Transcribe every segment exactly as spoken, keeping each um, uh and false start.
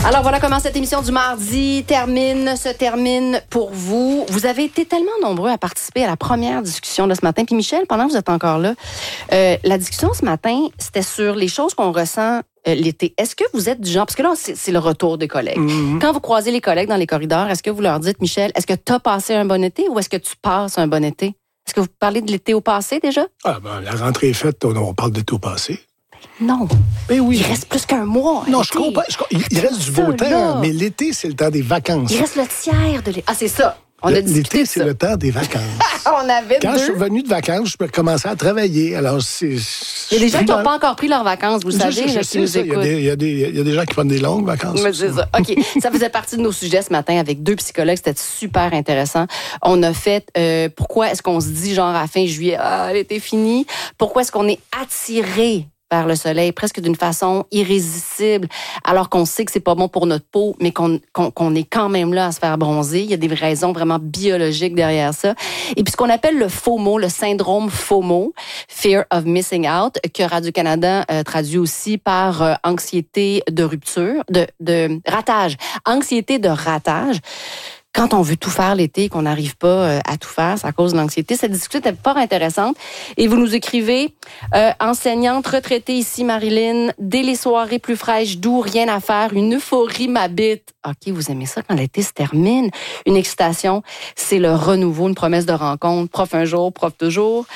Alors voilà comment cette émission du mardi termine, se termine pour vous. Vous avez été tellement nombreux à participer à la première discussion de ce matin. Puis Michel, pendant que vous êtes encore là, euh, la discussion ce matin, c'était sur les choses qu'on ressent euh, l'été. Est-ce que vous êtes du genre, parce que là, c'est, c'est le retour des collègues. Mm-hmm. Quand vous croisez les collègues dans les corridors, est-ce que vous leur dites, Michel, est-ce que tu as passé un bon été ou est-ce que tu passes un bon été? Est-ce que vous parlez de l'été au passé déjà? Ah ben, la rentrée est faite, on, on parle d'été au passé. Non. Ben oui. Il reste plus qu'un mois. Non, l'été. je comprends. Je, il, il reste du beau temps, là. Mais l'été, c'est le temps des vacances. Il reste le tiers de l'été. Ah, c'est ça. On le, a discuté l'été, c'est ça. le temps des vacances. On avait Quand deux. je suis revenu de vacances, je peux commencer à travailler. Alors, c'est... Il y a des gens qui n'ont pas encore pris leurs vacances, vous je savez. Sais, je là, sais qui ça. nous il, y a des, il, y a des, il y a des gens qui prennent des longues vacances. Mais c'est ça. OK. Ça faisait partie de nos sujets ce matin avec deux psychologues. C'était super intéressant. On a fait euh, pourquoi est-ce qu'on se dit, genre, à la fin juillet, ah, l'été fini? Pourquoi est-ce qu'on est attiré par le soleil, presque d'une façon irrésistible, alors qu'on sait que c'est pas bon pour notre peau, mais qu'on, qu'on, qu'on est quand même là à se faire bronzer. Il y a des raisons vraiment biologiques derrière ça. Et puis ce qu'on appelle le FOMO, le syndrome FOMO, Fear of Missing Out, que Radio-Canada euh, traduit aussi par euh, anxiété de rupture, de, de ratage, anxiété de ratage. Quand on veut tout faire l'été et qu'on n'arrive pas euh, à tout faire, c'est à cause de l'anxiété. Cette discussion était fort intéressante. Et vous nous écrivez, euh, enseignante retraitée ici, Marilyn, dès les soirées plus fraîches, doux, rien à faire, une euphorie m'habite. OK, vous aimez ça quand l'été se termine? Une excitation, c'est le renouveau, une promesse de rencontre. Prof un jour, prof toujours.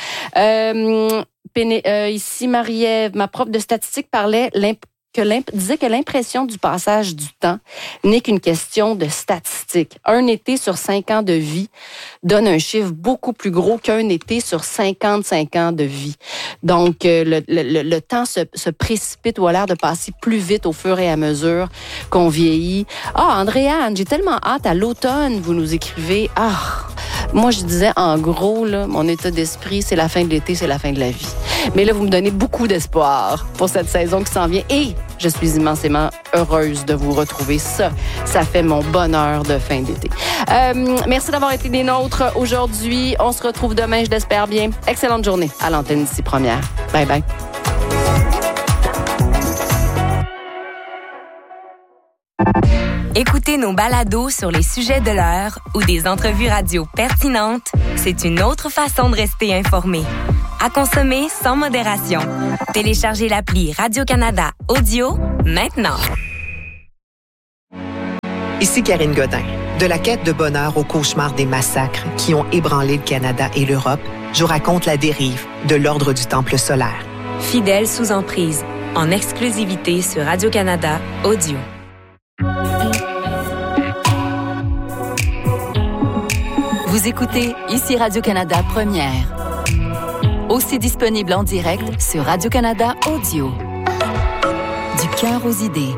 Euh, Péné, euh, ici, Marie-Ève, ma prof de statistique parlait l'imp- que l'imp- disait que l'impression du passage du temps n'est qu'une question de statistiques. Un été sur cinq ans de vie donne un chiffre beaucoup plus gros qu'un été sur cinquante-cinq ans de vie. Donc, euh, le, le, le temps se, se précipite ou a l'air de passer plus vite au fur et à mesure qu'on vieillit. Ah, Andréane, j'ai tellement hâte à l'automne, vous nous écrivez. Ah, moi, je disais, en gros, là, mon état d'esprit, c'est la fin de l'été, c'est la fin de la vie. Mais là, vous me donnez beaucoup d'espoir pour cette saison qui s'en vient. Et je suis immensément heureuse de vous retrouver. Ça, ça fait mon bonheur de fin d'été. Euh, merci d'avoir été des nôtres aujourd'hui. On se retrouve demain, je l'espère bien. Excellente journée à l'antenne ici Première. Bye bye. Écoutez nos balados sur les sujets de l'heure ou des entrevues radio pertinentes, c'est une autre façon de rester informé. À consommer sans modération. Téléchargez l'appli Radio-Canada Audio maintenant. Ici Karine Godin. De la quête de bonheur au cauchemar des massacres qui ont ébranlé le Canada et l'Europe, je vous raconte la dérive de l'Ordre du Temple solaire. Fidèle sous emprise, en exclusivité sur Radio-Canada Audio. Vous écoutez ici Radio-Canada Première. Aussi disponible en direct sur Radio-Canada Audio. Du cœur aux idées.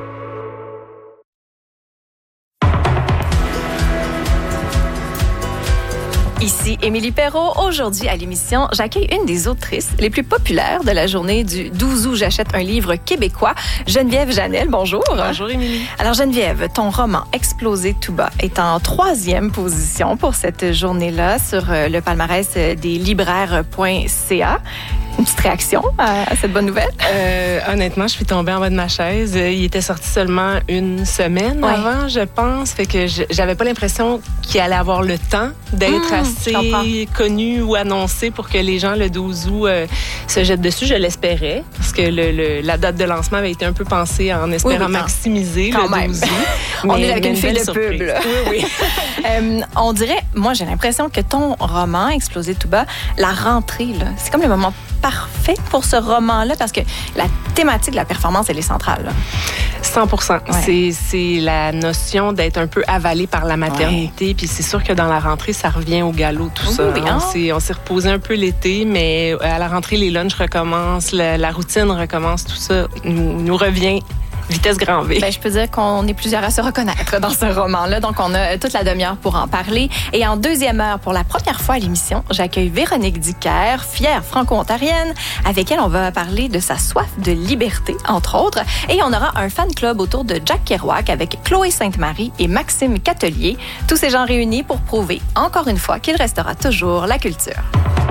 Ici Émilie Perrault. Aujourd'hui, à l'émission, j'accueille une des autrices les plus populaires de la journée du douze août. J'achète un livre québécois, Geneviève Janel. Bonjour. Bonjour, Émilie. Alors, Geneviève, ton roman Exploser tout bas est en troisième position pour cette journée-là sur le palmarès des libraires point c a. Une petite réaction à cette bonne nouvelle? Euh, honnêtement, je suis tombée en bas de ma chaise. Il était sorti seulement une semaine ouais. avant, je pense. Fait que je, j'avais pas l'impression qu'il allait avoir le temps d'être mmh, assez connu ou annoncé pour que les gens, le douze août, euh, se jettent dessus. Je l'espérais, parce que le, le, la date de lancement avait été un peu pensée en espérant oui, oui, maximiser quand le même. douze août. On est avec une fille de pub. Là. Oui, oui. euh, on dirait, moi, j'ai l'impression que ton roman, Exploser tout bas, la rentrée, là, c'est comme le moment parfait pour ce roman-là, parce que la thématique de la performance, elle est centrale. Là. cent pour cent. Ouais. C'est, c'est la notion d'être un peu avalé par la maternité. Ouais. Puis c'est sûr que dans la rentrée, ça revient au galop, tout oui, ça. Oui, hein? on, s'est, on s'est reposé un peu l'été, mais à la rentrée, les lunchs recommencent, la, la routine recommence, tout ça nous, nous revient. Vitesse grand V. Ben, je peux dire qu'on est plusieurs à se reconnaître dans ce roman-là. Donc, on a toute la demi-heure pour en parler. Et en deuxième heure, pour la première fois à l'émission, j'accueille Véronique Dicker, fière franco-ontarienne. Avec elle, on va parler de sa soif de liberté, entre autres. Et on aura un fan club autour de Jack Kerouac avec Chloé Sainte-Marie et Maxime Catelier. Tous ces gens réunis pour prouver, encore une fois, qu'il restera toujours la culture.